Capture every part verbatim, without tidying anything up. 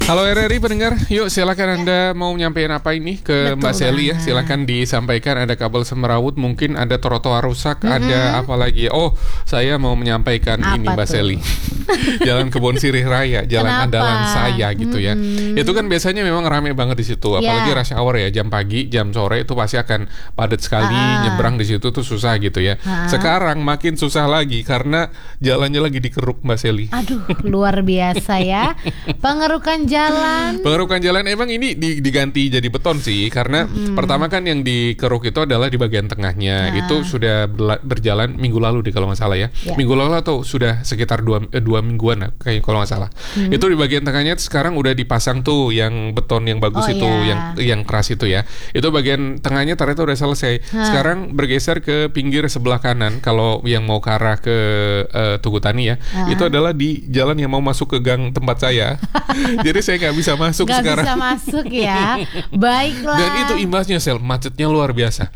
Halo R R I pendengar, yuk silakan Anda mau nyampein apa ini ke Betul Mbak Sally ya. banget. Silakan disampaikan, ada kabel semrawut, mungkin ada trotoar rusak, Mm-hmm. ada apa lagi. Oh, saya mau menyampaikan Apa ini Mbak tuh? Sally. Jalan Kebon Sirih Raya, jalan Kenapa? andalan saya gitu ya. Mm-hmm. Itu kan biasanya memang ramai banget di situ, apalagi Yeah. rush hour ya, jam pagi, jam sore itu pasti akan padat sekali, Ah. nyebrang di situ tuh susah gitu ya. Ah. Sekarang makin susah lagi karena jalannya lagi dikeruk Mbak Sally. Aduh, luar biasa ya. Pengerukan jalan. Pengerukan jalan emang ini di- diganti jadi beton sih, karena pertama kan yang dikeruk itu adalah di bagian tengahnya. Nah. Itu sudah berla- berjalan minggu lalu deh kalau nggak salah ya. Ya. Minggu lalu atau sudah sekitar dua, eh, dua mingguan lah, kayak kalau nggak salah. Itu di bagian tengahnya sekarang udah dipasang tuh yang beton yang bagus Oh, itu, ya. yang yang keras itu ya. Itu bagian tengahnya ternyata udah selesai. Hah. Sekarang bergeser ke pinggir sebelah kanan kalau yang mau ke arah ke eh, Tugu Tani ya. Ah. Itu adalah di jalan yang mau masuk ke gang tempat saya. Jadi saya nggak bisa masuk Gak sekarang. bisa masuk ya. Baiklah. Dan itu imbasnya sel, macetnya luar biasa.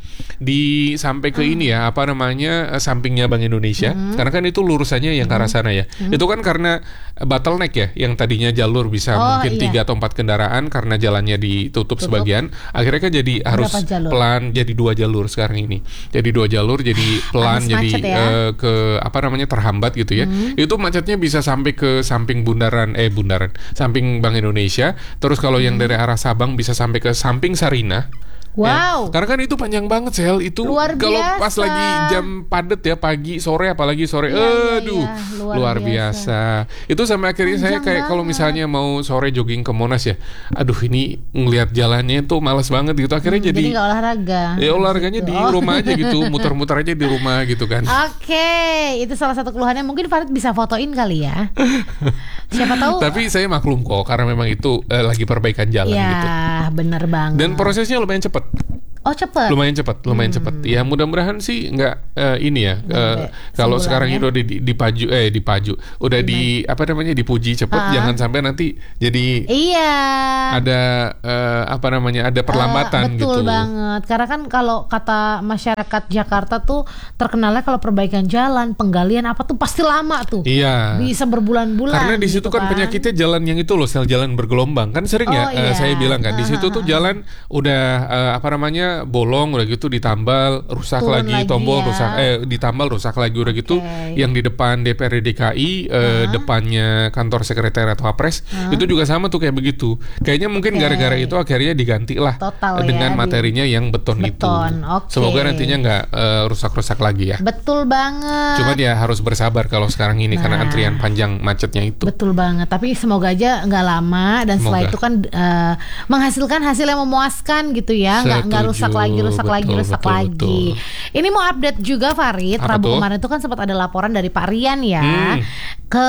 Di sampai ke ini ya, apa namanya, eh, sampingnya Bank Indonesia. Karena kan itu lurusannya yang ke arah sana ya. Itu kan karena eh, bottleneck ya, yang tadinya jalur bisa Oh, mungkin iya. tiga atau empat kendaraan karena jalannya ditutup Tutup. sebagian. Akhirnya kan jadi harus jalur? pelan, jadi dua jalur sekarang ini. Jadi dua jalur, jadi pelan, Habis jadi macet ya. eh, ke apa namanya terhambat gitu ya. Itu macetnya bisa sampai ke samping bundaran, eh bundaran, samping Bank Indonesia. Terus kalau yang dari arah Sabang bisa sampai ke samping Sarinah. Wow. Ya. Karena kan itu panjang banget Sel. Itu Luar kalau biasa. pas lagi jam padet ya, pagi sore apalagi sore, Iya, iya, aduh iya. Luar luar, biasa. Itu sampai akhirnya saya Panjang kayak kalau banget. misalnya mau sore jogging ke Monas ya, aduh ini ngelihat jalannya tuh malas banget gitu. Akhirnya Hmm, jadi, jadi nggak olahraga. ya olahraganya Gitu. di Oh. rumah aja gitu, muter-muter aja di rumah gitu kan. Oke, itu salah satu keluhannya. Mungkin Farid bisa fotoin kali ya. Siapa tahu. Tapi saya maklum kok karena memang itu eh, lagi perbaikan jalan ya, gitu. bener banget. Dan prosesnya lumayan cepat. Oh, cepet. Lumayan cepat, lumayan cepat. Ya mudah-mudahan sih nggak eh, ini ya. eh, Sampai kalau sebulan sekarang ya. ini udah di, di- dipaju, eh dipaju, udah di apa namanya dipuji cepat. Ah. Jangan sampai nanti jadi Iya. ada eh, apa namanya ada perlambatan Eh, betul gitu. banget. Karena kan kalau kata masyarakat Jakarta tuh terkenalnya kalau perbaikan jalan, penggalian apa tuh pasti lama tuh. Iya. Bisa berbulan-bulan. Karena di situ gitu kan penyakitnya jalan yang itu loh, sel jalan bergelombang kan sering ya. Oh, eh, iya. saya bilang kan di situ tuh jalan udah eh, apa namanya bolong, udah gitu ditambal rusak Turun lagi, lagi tombol ya. rusak, eh ditambal rusak lagi, udah gitu Oke. yang di depan D P R D D K I, eh, depannya kantor sekretariat Wapres itu juga sama tuh kayak begitu. Kayaknya mungkin Oke. gara-gara itu akhirnya diganti lah Total dengan ya, di- materinya yang beton, itu. Beton, oke. Semoga nantinya nggak eh, rusak-rusak lagi ya. Betul banget. Cuman ya harus bersabar kalau sekarang ini karena Nah. antrian panjang macetnya itu. Betul banget. Tapi semoga aja nggak lama dan setelah Semoga. itu kan eh, menghasilkan hasil yang memuaskan gitu ya. Nggak nggak Setuju. rusak lagi, rusak Betul, lagi, rusak betul, lagi. betul. Ini mau update juga Farid. Apa Rabu tuh? kemarin itu kan sempat ada laporan dari Pak Rian ya Hmm. ke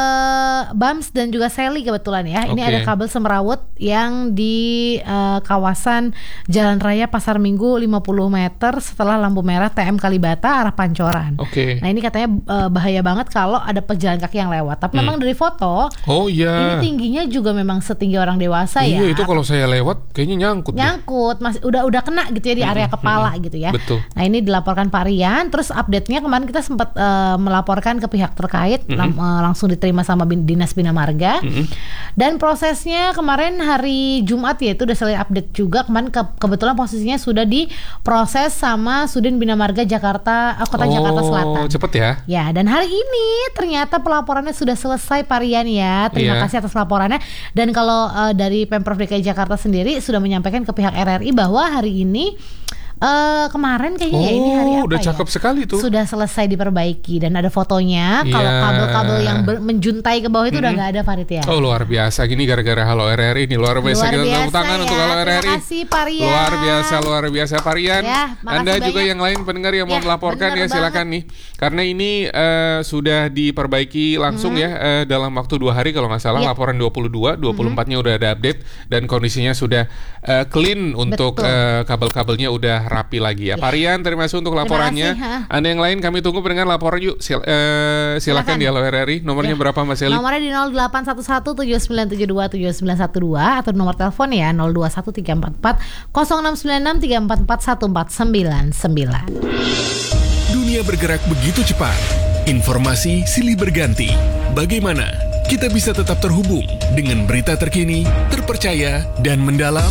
Bams dan juga Sally kebetulan ya. Ini Oke. ada kabel semrawut yang di eh, kawasan Jalan Raya Pasar Minggu lima puluh meter setelah lampu merah T M Kalibata arah Pancoran. Oke. Nah ini katanya eh, bahaya banget kalau ada pejalan kaki yang lewat. Tapi memang dari foto Oh ini iya. tingginya juga memang setinggi orang dewasa ya. Iya itu kalau saya lewat kayaknya nyangkut. deh. Nyangkut, masih udah udah kena gitu ya di area kepala gitu ya. Betul. Nah ini dilaporkan Pak Rian. Terus update-nya kemarin kita sempat eh, melaporkan ke pihak terkait, lam- eh, langsung diterima sama bin- Dinas Bina Marga. Dan prosesnya kemarin hari Jumat ya itu udah selesai update juga. Kemarin ke- kebetulan posisinya sudah diproses sama Sudin Bina Marga Jakarta, eh, Kota Jakarta Selatan. Oh cepet ya. Ya, dan hari ini ternyata pelaporannya sudah selesai Pak Rian ya. Terima Iya. kasih atas laporannya. Dan kalau eh, dari Pemprov D K I Jakarta sendiri sudah menyampaikan ke pihak R R I bahwa hari ini eh, kemarin kayaknya ya ini hari Oh apa udah ya? cakep sekali tuh. Sudah selesai diperbaiki dan ada fotonya. Kalau Iya. kabel-kabel yang ber- menjuntai ke bawah itu udah nggak ada Farid ya. Oh luar biasa gini gara-gara Halo R R I ini luar biasa. Luar Kita tepuk biasa tangan ya. untuk Halo R R I. Terima kasih, Pak Rian. Luar biasa luar biasa Pak Rian. Ya, makasih Anda juga banyak. yang lain pendengar yang mau Ya, melaporkan bener ya silakan nih. Karena ini eh, sudah diperbaiki langsung ya eh, dalam waktu dua hari kalau nggak salah Ya. laporan dua puluh dua, dua puluh empatnya udah ada update dan kondisinya sudah eh, clean untuk Betul. eh, kabel-kabelnya udah rapi lagi ya. Pak Rian terima kasih untuk laporannya. kasih, ha. Anda yang lain kami tunggu pendengar laporan yuk. Sil- eh, silakan Silakan. di Halo R R I. Nomornya Ya. berapa Mas Eli? Nomornya di nol delapan satu satu tujuh sembilan tujuh dua tujuh sembilan satu dua atau nomor telepon ya nol dua satu tiga empat empat nol enam sembilan enam tiga empat empat satu empat sembilan sembilan. Dunia bergerak begitu cepat. Informasi silih berganti. Bagaimana kita bisa tetap terhubung dengan berita terkini, terpercaya, dan mendalam.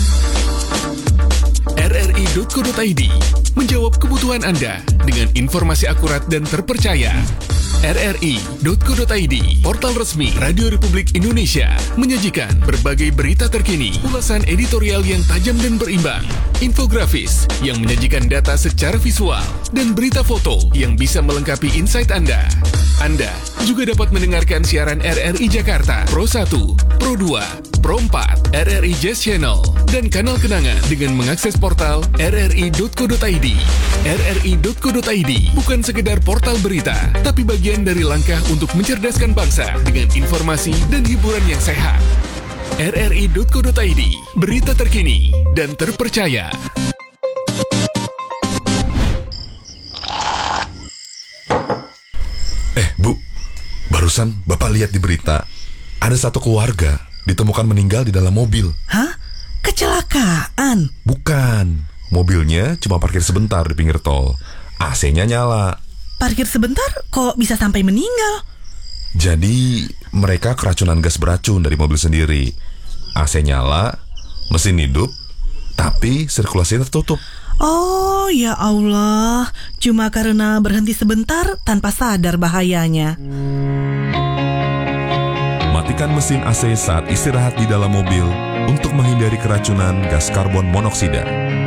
R R I titik co titik I D menjawab kebutuhan Anda dengan informasi akurat dan terpercaya. R R I titik co titik I D, portal resmi Radio Republik Indonesia, menyajikan berbagai berita terkini, ulasan editorial yang tajam dan berimbang, infografis yang menyajikan data secara visual, dan berita foto yang bisa melengkapi insight Anda. Anda juga dapat mendengarkan siaran R R I Jakarta, Pro satu, Pro dua, Pro empat, R R I Jazz Channel, dan kanal kenangan dengan mengakses portal R R I titik co titik I D. R R I titik co titik I D bukan sekedar portal berita, tapi bagian dari langkah untuk mencerdaskan bangsa dengan informasi dan hiburan yang sehat. R R I titik co titik I D, berita terkini dan terpercaya. Eh, Bu, barusan Bapak lihat di berita, ada satu keluarga ditemukan meninggal di dalam mobil. Hah? Kecelakaan? Bukan, mobilnya cuma parkir sebentar di pinggir tol. A C-nya nyala. Parkir sebentar kok bisa sampai meninggal? Jadi, mereka keracunan gas beracun dari mobil sendiri. A C nyala, mesin hidup, tapi sirkulasi tertutup. Oh, ya Allah. Cuma karena berhenti sebentar tanpa sadar bahayanya. Matikan mesin A C saat istirahat di dalam mobil untuk menghindari keracunan gas karbon monoksida.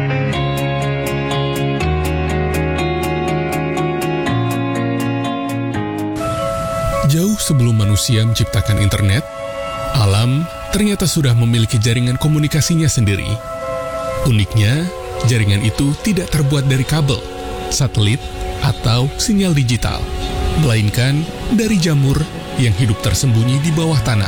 Jauh sebelum manusia menciptakan internet, alam ternyata sudah memiliki jaringan komunikasinya sendiri. Uniknya, jaringan itu tidak terbuat dari kabel, satelit, atau sinyal digital, melainkan dari jamur yang hidup tersembunyi di bawah tanah.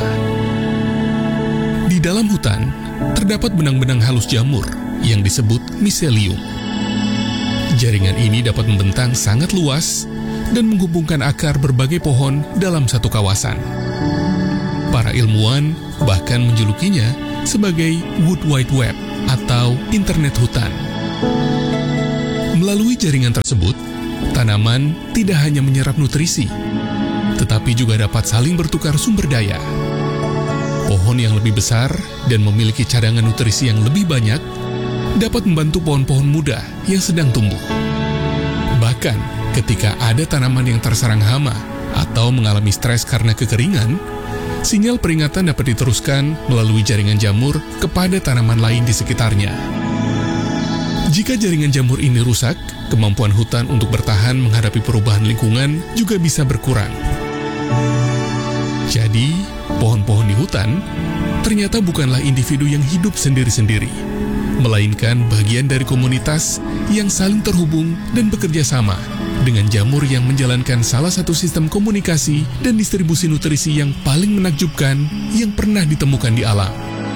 Di dalam hutan, terdapat benang-benang halus jamur yang disebut miselium. Jaringan ini dapat membentang sangat luas dan menghubungkan akar berbagai pohon dalam satu kawasan. Para ilmuwan bahkan menjulukinya sebagai Wood Wide Web atau Internet Hutan. Melalui jaringan tersebut, tanaman tidak hanya menyerap nutrisi, tetapi juga dapat saling bertukar sumber daya. Pohon yang lebih besar dan memiliki cadangan nutrisi yang lebih banyak dapat membantu pohon-pohon muda yang sedang tumbuh. Bahkan, ketika ada tanaman yang terserang hama atau mengalami stres karena kekeringan, sinyal peringatan dapat diteruskan melalui jaringan jamur kepada tanaman lain di sekitarnya. Jika jaringan jamur ini rusak, kemampuan hutan untuk bertahan menghadapi perubahan lingkungan juga bisa berkurang. Jadi, pohon-pohon di hutan ternyata bukanlah individu yang hidup sendiri-sendiri, melainkan bagian dari komunitas yang saling terhubung dan bekerja sama dengan jamur yang menjalankan salah satu sistem komunikasi dan distribusi nutrisi yang paling menakjubkan yang pernah ditemukan di alam.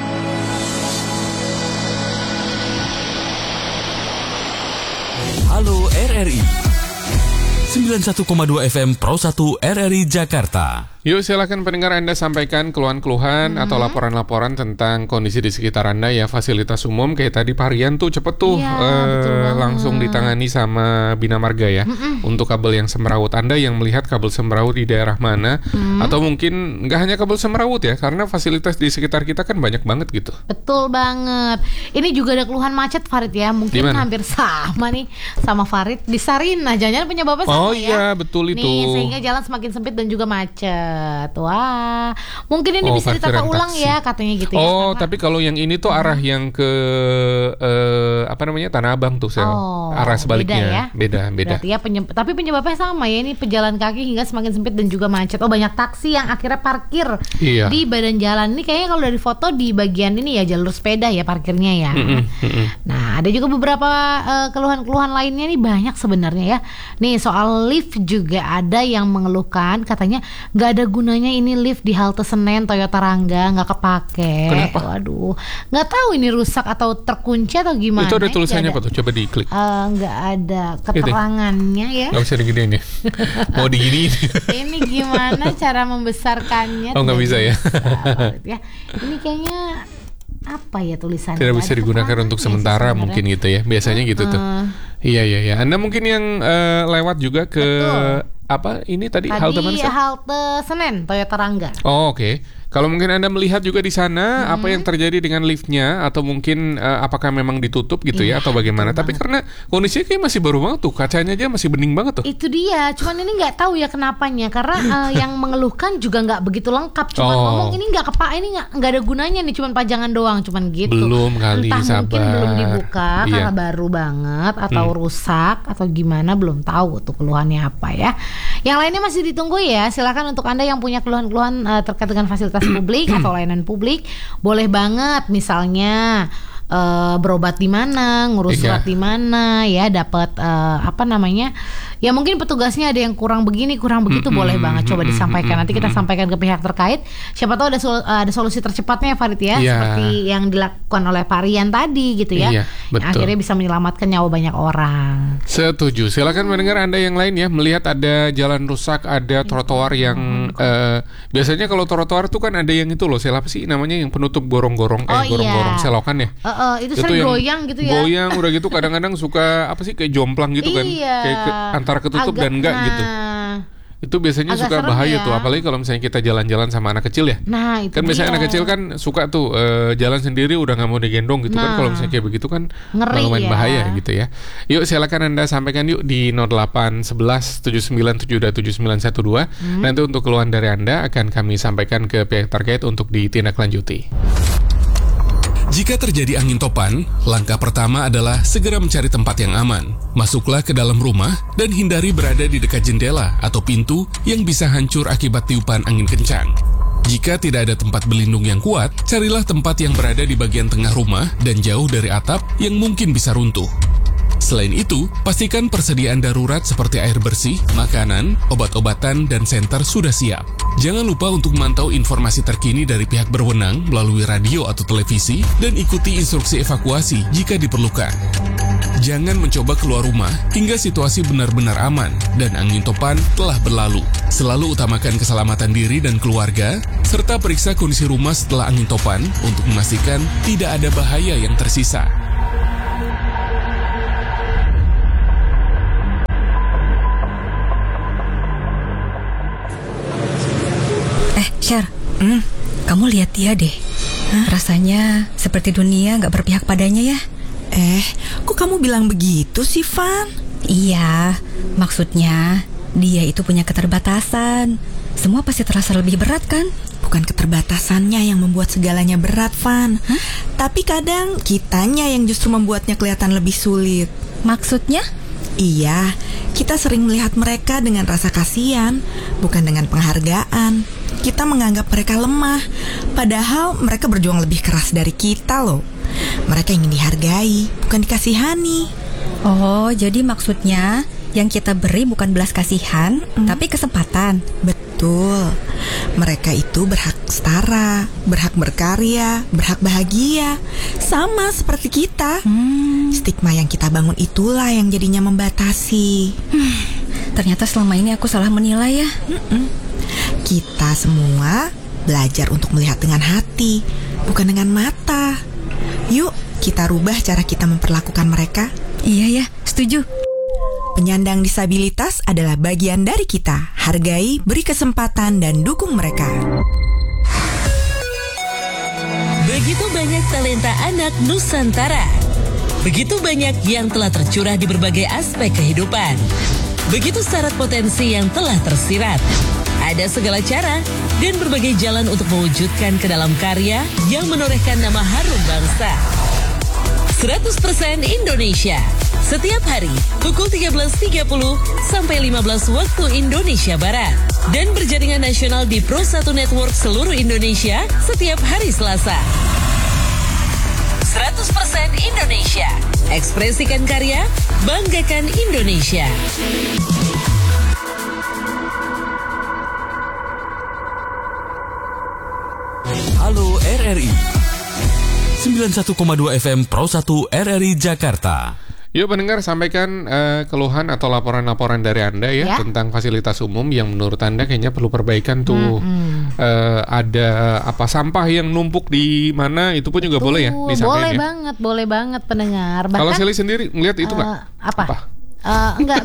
Halo R R I sembilan puluh satu koma dua F M Pro satu R R I Jakarta. Yuk silakan pendengar Anda sampaikan keluhan-keluhan hmm. atau laporan-laporan tentang kondisi di sekitar Anda ya, fasilitas umum kayak tadi Pak Rian tuh cepet tuh ya, uh, langsung ditangani sama Bina Marga ya. Mm-mm. Untuk kabel yang semrawut, Anda yang melihat kabel semrawut di daerah mana mm. atau mungkin nggak hanya kabel semrawut ya, karena fasilitas di sekitar kita kan banyak banget gitu. Betul banget. Ini juga ada keluhan macet Farid ya, mungkin Dimana? hampir sama nih sama Farid di Sarinah. Jangan-jangan penyebabnya sama oh, ya. iya betul itu. Nih sehingga jalan semakin sempit dan juga macet. Wah, mungkin ini oh, bisa ditata ulang taksi. ya katanya gitu ya. Oh, tapi kalau yang ini tuh arah hmm. yang ke uh, apa namanya Tanah Abang tuh sel. Oh, arah sebaliknya. Beda ya. Beda, beda. Berarti ya penyeb- tapi penyebabnya sama ya, ini pejalan kaki hingga semakin sempit dan juga macet. Oh, banyak taksi yang akhirnya parkir iya. di badan jalan. Ini kayaknya kalau dari foto di bagian ini ya jalur sepeda ya parkirnya ya. Mm-mm, mm-mm. Nah, ada juga beberapa uh, keluhan-keluhan lainnya nih banyak sebenarnya ya. Nih soal lift juga ada yang mengeluhkan katanya nggak ada gunanya ini lift di halte Senen Toyota Rangga, nggak kepake. Kenapa? Waduh, nggak tahu ini rusak atau terkunci atau gimana. Itu ada tulisannya apa tuh? Coba diklik. Uh, nggak ada keterangannya ya. Nggak bisa diginiin ya. Mau diginiin. Ini gimana cara membesarkannya? Oh nggak bisa ya. ya. Ini kayaknya apa ya tulisannya? Tidak bisa digunakan untuk sementara mungkin gitu ya. Biasanya gitu tuh. Uh, Iya iya iya. Anda mungkin yang uh, lewat juga ke betul. apa ini tadi, Tadi halte mana sih? halte Senen, Toyota Rangga. Oh, oke. Okay. Kalau mungkin Anda melihat juga di sana hmm. apa yang terjadi dengan liftnya atau mungkin uh, apakah memang ditutup gitu iya, ya atau bagaimana. Tapi banget. Karena kondisinya kayak masih baru banget tuh, kacanya aja masih bening banget tuh. Itu dia, cuman ini nggak tahu ya kenapanya karena uh, yang mengeluhkan juga nggak begitu lengkap. Cuman oh. ngomong ini nggak kepak, ini nggak nggak ada gunanya nih, cuman pajangan doang, cuman gitu. Belum kali, entah sabar. mungkin belum dibuka iya. karena baru banget atau hmm. rusak atau gimana, belum tahu tuh keluhannya apa ya. Yang lainnya masih ditunggu ya. Silakan untuk Anda yang punya keluhan-keluhan uh, terkait dengan fasilitas publik atau layanan publik, boleh banget misalnya uh, berobat di mana, ngurus iya. surat di mana, ya dapat uh, apa namanya, ya mungkin petugasnya ada yang kurang begini, kurang begitu, mm-hmm. boleh banget coba disampaikan. Nanti kita sampaikan ke pihak terkait. Siapa tahu ada sol- ada solusi tercepatnya, Farid ya, iya. seperti yang dilakukan oleh Pak Rian tadi gitu ya. Iya, betul. Akhirnya bisa menyelamatkan nyawa banyak orang. Setuju. Silakan mendengar Anda yang lain ya, melihat ada jalan rusak, ada trotoar yang uh, biasanya kalau trotoar tuh kan ada yang itu loh, apa sih namanya, yang penutup gorong-gorong, eh oh, gorong-gorong iya. selokan ya. Uh, uh, itu, itu sering goyang gitu ya. Goyang udah gitu kadang-kadang suka apa sih kayak jomplang gitu kan. Iya. Kayak ke, antara ketutup Agak, dan enggak nah, gitu. Itu biasanya agak suka bahaya ya. tuh, apalagi kalau misalnya kita jalan-jalan sama anak kecil ya. Nah, itu kan biasanya dia. anak kecil kan suka tuh uh, jalan sendiri udah nggak mau digendong gitu. Nah, kan kalau misalnya kayak begitu kan lumayan ya. bahaya gitu ya. Yuk silakan Anda sampaikan yuk di nol delapan satu satu tujuh sembilan tujuh dua tujuh sembilan satu dua. Hmm. Nanti untuk keluhan dari Anda akan kami sampaikan ke pihak terkait untuk ditindaklanjuti. Jika terjadi angin topan, langkah pertama adalah segera mencari tempat yang aman. Masuklah ke dalam rumah dan hindari berada di dekat jendela atau pintu yang bisa hancur akibat tiupan angin kencang. Jika tidak ada tempat berlindung yang kuat, carilah tempat yang berada di bagian tengah rumah dan jauh dari atap yang mungkin bisa runtuh. Selain itu, pastikan persediaan darurat seperti air bersih, makanan, obat-obatan, dan senter sudah siap. Jangan lupa untuk memantau informasi terkini dari pihak berwenang melalui radio atau televisi dan ikuti instruksi evakuasi jika diperlukan. Jangan mencoba keluar rumah hingga situasi benar-benar aman dan angin topan telah berlalu. Selalu utamakan keselamatan diri dan keluarga, serta periksa kondisi rumah setelah angin topan untuk memastikan tidak ada bahaya yang tersisa. Syar, hmm, kamu lihat dia deh. Hah? Rasanya seperti dunia gak berpihak padanya ya. Eh, kok kamu bilang begitu sih, Van? Iya, maksudnya dia itu punya keterbatasan. Semua pasti terasa lebih berat kan? Bukan keterbatasannya yang membuat segalanya berat, Van. Hah? Tapi kadang kitanya yang justru membuatnya kelihatan lebih sulit. Maksudnya? Iya, kita sering melihat mereka dengan rasa kasihan, bukan dengan penghargaan. Kita menganggap mereka lemah, padahal mereka berjuang lebih keras dari kita loh. Mereka ingin dihargai, bukan dikasihani. Oh, jadi maksudnya yang kita beri bukan belas kasihan, hmm. tapi kesempatan. Betul. Mereka itu berhak setara, berhak berkarya, berhak bahagia, sama seperti kita. Hmm. Stigma yang kita bangun itulah yang jadinya membatasi. Hmm. Ternyata selama ini aku salah menilai ya. Mm-mm. Kita semua belajar untuk melihat dengan hati, bukan dengan mata. Yuk, kita rubah cara kita memperlakukan mereka. Iya ya, setuju. Penyandang disabilitas adalah bagian dari kita. Hargai, beri kesempatan, dan dukung mereka. Begitu banyak talenta anak Nusantara. Begitu banyak yang telah tercurah di berbagai aspek kehidupan. Begitu syarat potensi yang telah tersirat. Ada segala cara dan berbagai jalan untuk mewujudkan ke dalam karya yang menorehkan nama harum bangsa. seratus persen Indonesia. Setiap hari pukul tiga belas tiga puluh sampai lima belas waktu Indonesia Barat. Dan berjaringan nasional di Pro satu Network seluruh Indonesia setiap hari Selasa. seratus persen Indonesia. Ekspresikan karya, banggakan Indonesia. Halo R R I sembilan puluh satu koma dua F M Pro satu R R I Jakarta. Yuk pendengar, sampaikan uh, keluhan atau laporan-laporan dari Anda ya, ya tentang fasilitas umum yang menurut Anda kayaknya perlu perbaikan tuh. Hmm, hmm. Uh, ada apa sampah yang numpuk di mana, itu pun juga Betul, boleh ya disampaikan. Boleh ya? banget, boleh banget pendengar. Bahkan, kalau Sally sendiri melihat itu nggak? Uh, apa? apa? Uh, enggak.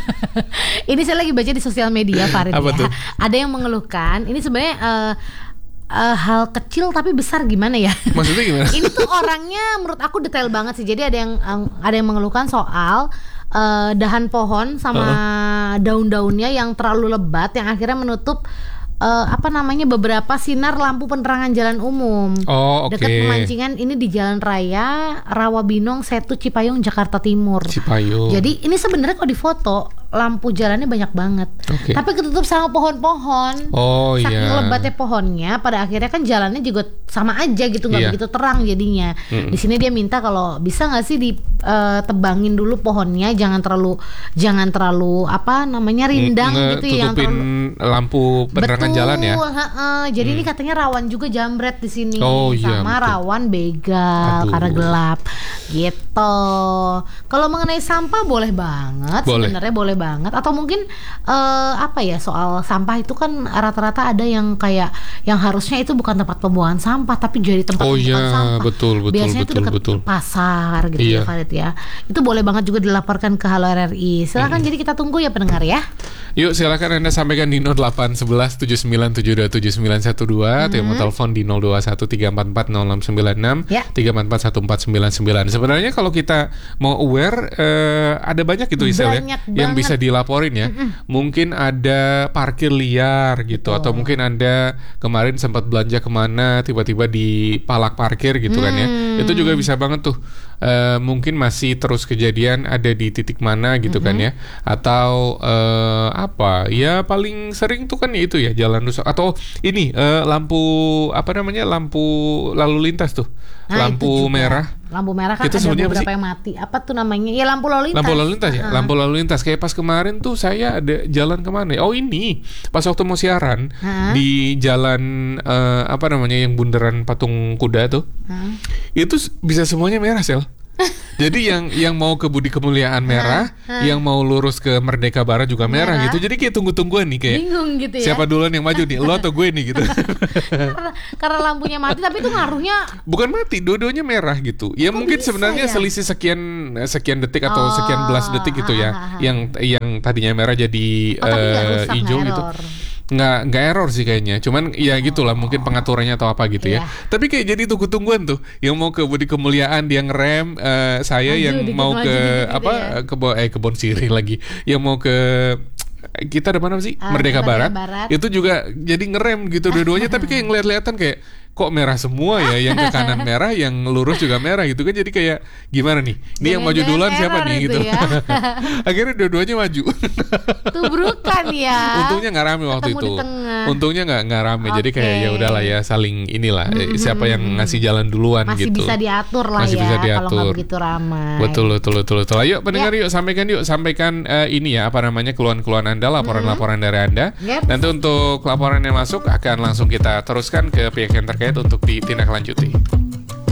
Ini saya lagi baca di sosial media, Farid. Apa ya. tuh? Ada yang mengeluhkan. Ini sebenarnya uh, uh, hal kecil tapi besar gimana ya? Maksudnya gimana? Ini tuh orangnya menurut aku detail banget sih. Jadi ada yang um, ada yang mengeluhkan soal uh, dahan pohon sama uh-uh. daun-daunnya yang terlalu lebat yang akhirnya menutup Uh, apa namanya beberapa sinar lampu penerangan jalan umum. Oh, oke. Dekat pemancingan ini di Jalan Raya Rawabinong, Setu, Cipayung, Jakarta Timur. Cipayung. Jadi ini sebenarnya kalau difoto lampu jalannya banyak banget, okay. tapi ketutup sama pohon-pohon. Oh iya. Saking lebatnya pohonnya, pada akhirnya kan jalannya juga sama aja gitu, nggak iya. begitu terang jadinya. Mm. Di sini dia minta kalau bisa nggak sih ditebangin uh, dulu pohonnya, jangan terlalu, jangan terlalu apa namanya rindang Nge- gitu, yang terlalu lampu penerangan jalan ya. Uh, jadi hmm. ini katanya rawan juga jambret di sini, oh, iya, sama betul. rawan begal. Aduh. Karena gelap gitu. Kalau mengenai sampah boleh banget, boleh. sebenarnya boleh banget. Atau mungkin uh, apa ya, soal sampah itu kan rata-rata ada yang kayak yang harusnya itu bukan tempat pembuangan sampah tapi jadi tempat oh, pembuangan iya, sampah. Betul, betul, biasanya betul, itu dekat betul. pasar gitu iya. ya, Farid ya. Itu boleh banget juga dilaporkan ke Halo R R I. Silakan hmm. jadi kita tunggu ya pendengar ya. Yuk silakan Anda sampaikan di nol delapan satu satu tujuh sembilan tujuh dua tujuh sembilan satu dua, atau mau telepon di nol dua satu tiga empat empat nol enam sembilan enam, ya. tiga empat empat satu empat sembilan sembilan. Sebenarnya kalau kita mau aware eh, ada banyak itu Isel ya yang bisa dilaporin ya. Mm-mm. Mungkin ada parkir liar gitu, oh. atau mungkin Anda kemarin sempat belanja kemana tiba-tiba di palak parkir gitu hmm. kan ya. Itu juga bisa banget tuh. Uh, mungkin masih terus kejadian ada di titik mana gitu mm-hmm. kan ya, atau uh, apa ya, paling sering tuh kan itu ya jalan rusak, atau ini uh, lampu apa namanya lampu lalu lintas tuh, nah, lampu merah lampu merah kan itu ada beberapa sih? yang mati, apa tuh namanya ya, lampu lalu lintas lampu lalu lintas ya, uh-huh. lampu lalu lintas. Kayak pas kemarin tuh saya ada jalan kemana ya? Oh ini pas waktu mau siaran uh-huh. di jalan uh, apa namanya yang bundaran patung kuda tuh, uh-huh. itu bisa semuanya merah Sel. Jadi yang yang mau ke Budi Kemuliaan merah, ha, ha. yang mau lurus ke Merdeka Barat juga merah, merah gitu. Jadi kayak tunggu-tungguan nih, kayak bingung gitu ya. Siapa duluan yang maju nih, lo atau gue nih gitu. karena, karena lampunya mati, tapi itu ngaruhnya bukan mati, dua-duanya merah gitu. Ya kok mungkin sebenarnya ya? selisih sekian sekian detik atau oh, sekian belas detik gitu ya, ha, ha, ha. yang yang tadinya merah jadi oh, uh, hijau gitu. Nggak, nggak error sih kayaknya. Cuman ya gitulah, mungkin pengaturannya atau apa gitu yeah. ya. Tapi kayak jadi tunggu-tungguan tuh. Yang mau ke Budi Kemuliaan dia ngerem, uh, saya maju, yang mau ke gitu apa ya. ke eh kebon sirih lagi. Yang mau ke kita ada mana sih? Uh, Merdeka Barat. Barat. Itu juga jadi ngerem gitu dua-duanya. Tapi kayak ngeliat-liatan kayak kok merah semua ya, yang ke kanan merah, yang lurus juga merah gitu kan. Jadi kayak gimana nih? Ini yang maju duluan siapa nih gitu. Ya. Akhirnya dua-duanya maju. Tubrukan ya. Untungnya nggak rame waktu itu. Untungnya nggak nggak rame. Okay. Jadi kayak ya udahlah ya, saling inilah mm-hmm. siapa yang ngasih jalan duluan masih gitu. Masih bisa diatur lah Masih ya. Bisa diatur. Kalau nggak begitu ramai. Betul betul betul betul. Ayo pendengar yeah. yuk sampaikan yuk sampaikan uh, ini ya, apa namanya, keluhan-keluhan Anda, laporan-laporan dari Anda. Yep. Nanti untuk laporan yang masuk akan langsung kita teruskan ke pihak yang terkait untuk ditindaklanjuti.